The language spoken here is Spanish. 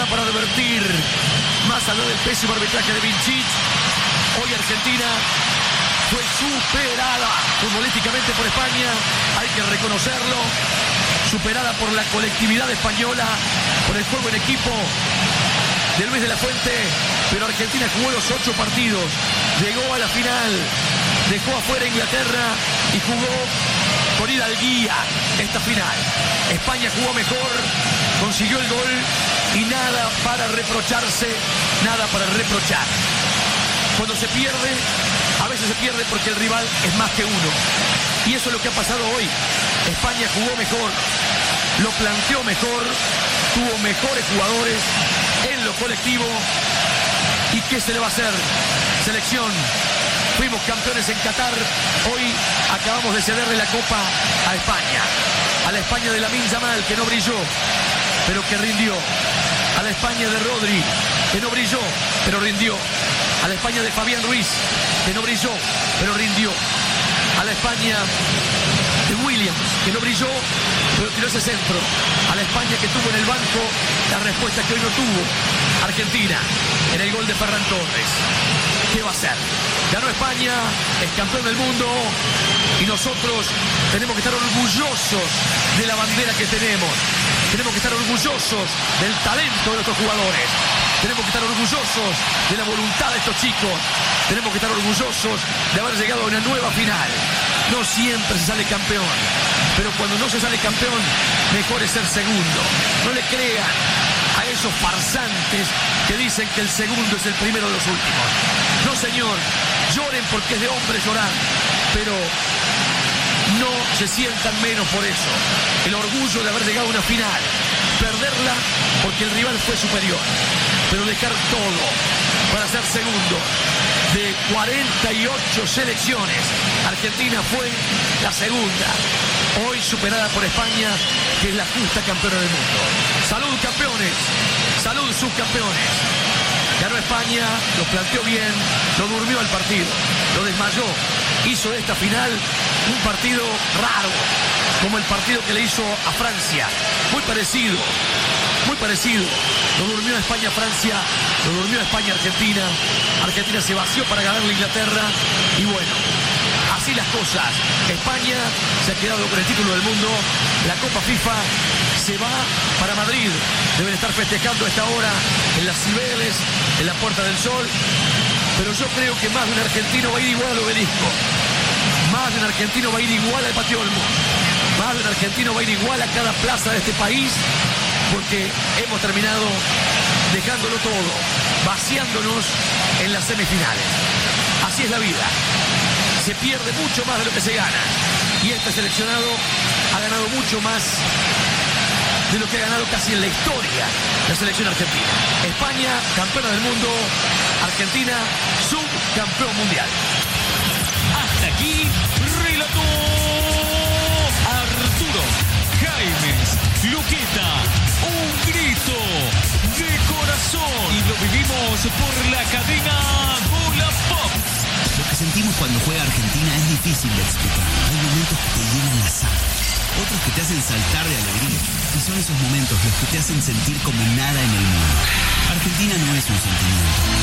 nada para advertir, más allá del pésimo arbitraje de Vincic. Hoy Argentina fue superada futbolísticamente por España, hay que reconocerlo, superada por la colectividad española, por el juego en equipo de Luis de la Fuente, pero Argentina jugó los 8 partidos, llegó a la final, dejó afuera a Inglaterra y jugó con hidalguía esta final. España jugó mejor, consiguió el gol y nada para reprocharse, nada para reprochar. Cuando se pierde, a veces se pierde porque el rival es más que uno. Y eso es lo que ha pasado hoy. España jugó mejor, lo planteó mejor, tuvo mejores jugadores en lo colectivo. ¿Y qué se le va a hacer? Selección. Fuimos campeones en Qatar. Hoy acabamos de cederle la copa a España. A la España de Lamine Yamal, que no brilló, pero que rindió. A la España de Rodri, que no brilló, pero rindió. A la España de Fabián Ruiz, que no brilló, pero rindió. A la España de Williams, que no brilló, pero tiró ese centro. A la España que tuvo en el banco la respuesta que hoy no tuvo Argentina en el gol de Ferran Torres. ¿Qué va a hacer? Ganó España, es campeón del mundo y nosotros tenemos que estar orgullosos de la bandera que tenemos. Tenemos que estar orgullosos del talento de nuestros jugadores. Tenemos que estar orgullosos de la voluntad de estos chicos. Tenemos que estar orgullosos de haber llegado a una nueva final. No siempre se sale campeón, pero cuando no se sale campeón, mejor es ser segundo. No le crean a esos farsantes que dicen que el segundo es el primero de los últimos. No, señor, lloren porque es de hombre llorar, pero no se sientan menos por eso. El orgullo de haber llegado a una final, perderla porque el rival fue superior, pero dejar todo para ser segundo. De 48 selecciones, Argentina fue la segunda, hoy superada por España, que es la justa campeona del mundo. Salud, campeones, salud, subcampeones. Ganó España, lo planteó bien, lo durmió al partido, lo desmayó, hizo de esta final un partido raro, como el partido que le hizo a Francia, muy parecido, lo durmió a España-Francia, lo durmió a España-Argentina, Argentina se vació para ganarle a Inglaterra, y bueno, así las cosas. España se ha quedado con el título del mundo, la Copa FIFA se va para Madrid, deben estar festejando a esta hora en las Cibeles, en la Puerta del Sol, pero yo creo que más de un argentino va a ir igual al Obelisco, más de un argentino va a ir igual al Patio Olmos, más de un argentino va a ir igual a cada plaza de este país, porque hemos terminado dejándolo todo, vaciándonos en las semifinales. Así es la vida, se pierde mucho más de lo que se gana, y este seleccionado ha ganado mucho más de lo que ha ganado casi en la historia la selección argentina. España, campeona del mundo, Argentina, subcampeón mundial. Hasta aquí, relató Arturo Jaimes Luqueta, un grito de corazón, y lo vivimos por la cadena Volapop. Lo que sentimos cuando juega Argentina es difícil de explicar. Hay momentos que te llenan la sangre, otros que te hacen saltar de alegría. Y son esos momentos los que te hacen sentir como nada en el mundo. Argentina no es un sentimiento,